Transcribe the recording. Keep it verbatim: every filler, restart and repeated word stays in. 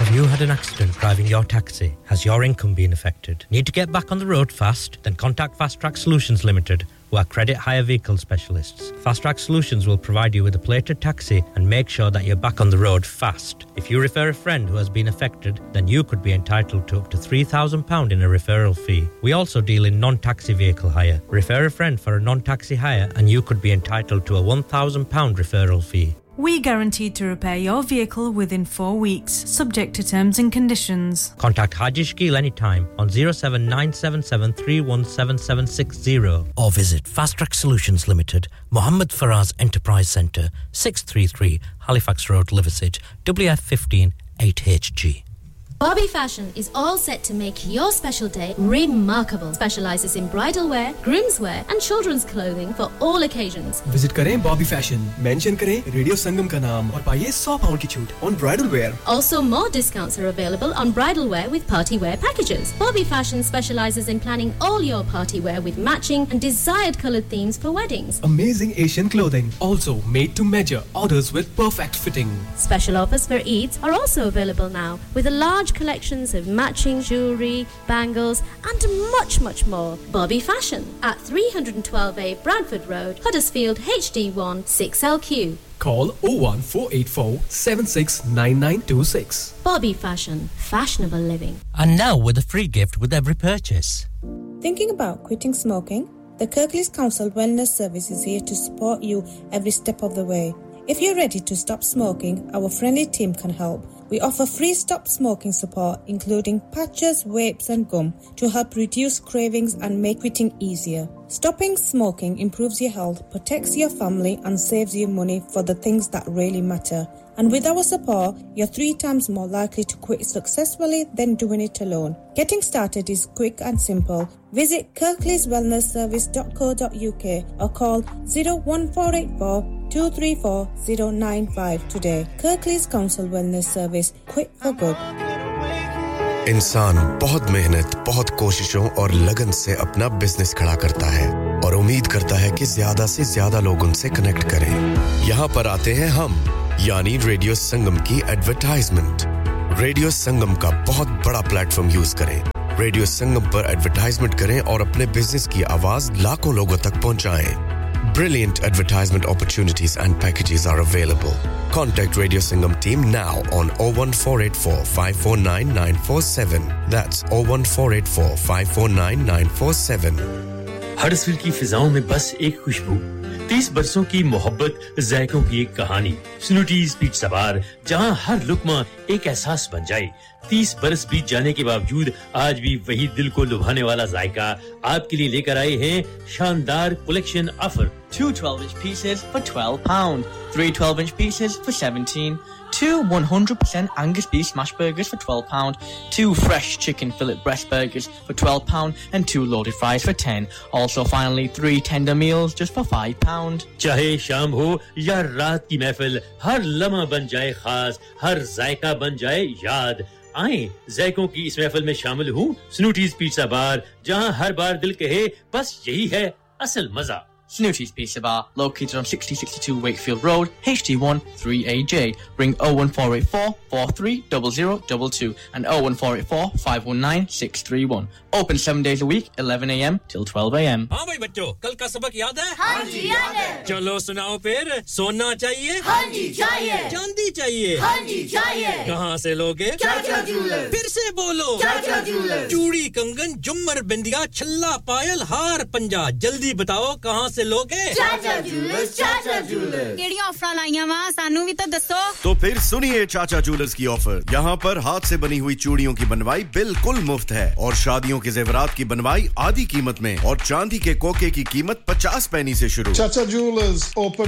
Have you had an accident driving your taxi? Has your income been affected? Need to get back on the road fast? Then contact Fast Track Solutions Limited, who are credit hire vehicle specialists. Fast Track Solutions will provide you with a plated taxi and make sure that you're back on the road fast. If you refer a friend who has been affected, then you could be entitled to up to three thousand pounds in a referral fee. We also deal in non-taxi vehicle hire. Refer a friend for a non-taxi hire and you could be entitled to a one thousand pounds referral fee. We guaranteed to repair your vehicle within four weeks, subject to terms and conditions. Contact Haji Shkil anytime on zero seven nine seven seven three one seven seven six zero or visit Fast Track Solutions Limited, Mohammed Faraz Enterprise Centre, six thirty-three Halifax Road, Liversedge, W F fifteen eight H G. Bobby Fashion is all set to make your special day remarkable. Specializes in bridal wear, groom's wear and children's clothing for all occasions. Visit करें Bobby Fashion, mention करें Radio Sangam का नाम और पाइए one hundred pounds की छूट on bridal wear. Also, more discounts are available on bridal wear with party wear packages. Bobby Fashion specializes in planning all your party wear with matching and desired colored themes for weddings. Amazing Asian clothing, also made to measure, orders with perfect fitting. Special offers for Eids are also available now with a large collections of matching jewellery, bangles and much much more. Bobby Fashion at three twelve A Bradford Road, Huddersfield H D one six L Q. Call oh one four eight four seven six nine nine two six. Bobby Fashion, fashionable living. And now with a free gift with every purchase. Thinking about quitting smoking? The Kirklees Council Wellness Service is here to support you every step of the way. If you're ready to stop smoking, our friendly team can help. We offer free stop smoking support, including patches, vapes and gum, to help reduce cravings and make quitting easier. Stopping smoking improves your health, protects your family and saves you money for the things that really matter. And with our support, you're three times more likely to quit successfully than doing it alone. Getting started is quick and simple. Visit kirklees wellness service dot co dot U K or call oh one four eight four two three four oh nine five today. Kirklees Council Wellness Service. Quit for good. इंसान बहुत मेहनत, बहुत कोशिशों और लगन से अपना business खड़ा करता है और उम्मीद करता है कि ज्यादा से ज्यादा लोग उनसे कनेक्ट करें। यहाँ पर आते हैं हम, यानी रेडियो संगम की एडवर्टाइजमेंट। रेडियो संगम का बहुत बड़ा प्लेटफॉर्म यूज करें। रेडियो संगम पर एडवर्टाइजमेंट करें और अपने बिजनेस की आवाज लाखों लोगों तक पहुंचाएं। Brilliant advertisement opportunities and packages are available. Contact Radio Sangam team now on oh one four eight four five four nine nine four seven. That's oh one four eight four five four nine nine four seven. Huddersfield की फिजाओं में बस एक खुशबू, तीस बरसों की मोहब्बत, जायकों की एक कहानी। स्नूटीज पिज़्ज़ा बार, जहां हर लुकमा एक एहसास बन जाए। तीस बरस बीत जाने के बावजूद आज भी वही दिल को लुभाने वाला जायका आपके लिए लेकर आए हैं शानदार collection offer. Two twelve-inch pieces for twelve pounds, three twelve-inch pieces for seventeen, two one hundred percent Angus beef smash burgers for twelve pounds, two fresh chicken fillet breast burgers for twelve pounds and two loaded fries for ten. Also finally three tender meals just for five pounds. चाहे शाम हो या रात की महफिल, हर लम्हा बन जाए खास, हर जायका बन जाए याद। आए जायकों की इस महफिल में शामिल हूं स्नूटीज पिज़्ज़ा बार, जहां हर बार दिल कहे बस यही है असल मजा। Snooty's Pizza Bar, located on sixty sixty-two Wakefield Road, H D one three A J. Ring oh one four eight four four three zero zero two two and oh one four eight four five one nine six three one. Open seven days a week, eleven a m till twelve a m. हाँ भाई बच्चों, कल का सबक याद है? हाँ जी याद है। चलो सुनाओ फिर। सोना चाहिए? हाँ जी चाहिए। चांदी चाहिए? हाँ जी चाहिए। कहाँ से लोगे? चाचा जूलर्स। फिर से बोलो। चाचा जूलर्स। चूड़ी, कंगन, झुमर, बिंदिया, छल्ला, पायल, हार, पंजा, जल्दी बताओ कहाँ से लोगे? चाचा जूलर्स, चाचा जूलर्स। केड़ी ऑफर लाईया वा सानू भी तो दसो। तो फिर सुनिए चाचा जूलर्स की ऑफर। यहाँ पर हाथ से बनी हुई चूड़ियों की बनवाई बिल्कुल मुफ्त है और शादियों के जेवरात की बनवाई आधी कीमत में और चांदी के कोके की कीमत पचास पैसे से शुरू। चाचा जूलर्स ओपन